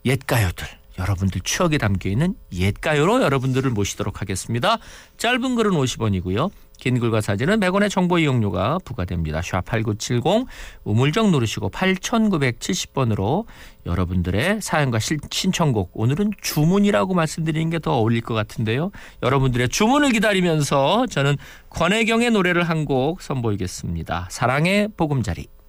옛가요들, 여러분들 추억에 담겨있는 옛가요로 여러분들을 모시도록 하겠습니다. 짧은 글은 50원이고요. 긴 글과 사진은 100원의 정보 이용료가 부과됩니다. #8970 우물정 누르시고 8970번으로 여러분들의 사연과 신청곡, 오늘은 주문이라고 말씀드리는 게 더 어울릴 것 같은데요. 여러분들의 주문을 기다리면서 저는 권혜경의 노래를 한 곡 선보이겠습니다. 사랑의 보금자리.